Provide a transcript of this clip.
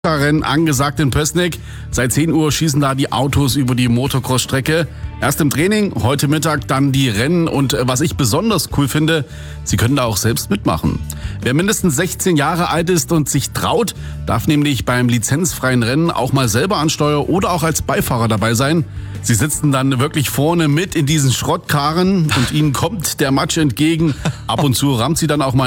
Rennen angesagt in Pößneck. Seit 10 Uhr schießen da die Autos über die Motocross-Strecke. Erst im Training, heute Mittag dann die Rennen. Und was ich besonders cool finde, Sie können da auch selbst mitmachen. Wer mindestens 16 Jahre alt ist und sich traut, darf nämlich beim lizenzfreien Rennen auch mal selber an Steuer oder auch als Beifahrer dabei sein. Sie sitzen dann wirklich vorne mit in diesen Schrottkarren und ihnen kommt der Matsch entgegen. Ab und zu rammt sie dann auch mal